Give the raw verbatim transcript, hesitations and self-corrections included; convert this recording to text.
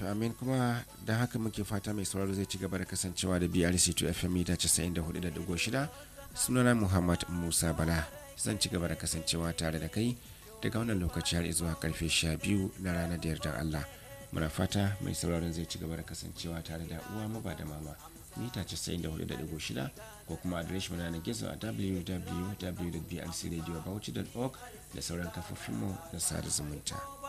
to amin kuma don haka muke fata mai sauraro zai ci gaba da kasancewa da B R C two F M mita casa'in da hudu da digo shida. Sunana Muhammad Musa Bala, zan ci gaba da kasancewa tare da kai daga wannan lokaci har zuwa karfe sha biyu na ranar da yardar Allah. Muna fata mai sauraron zai ci gaba da kasancewa tare da uwa maba da mama mita casa'in da hudu da digo shida ko kuma adireshin mu na gizo a w w w dot b r c radio bauchi dot org da sauran kafofinmu na sada zumunta.